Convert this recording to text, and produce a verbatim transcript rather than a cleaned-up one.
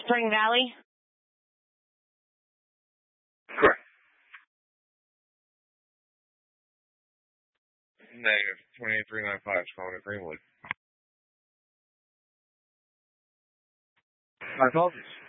Spring Valley? Correct. Negative. twenty-eight three ninety-five is calling at Greenwood. My apologies.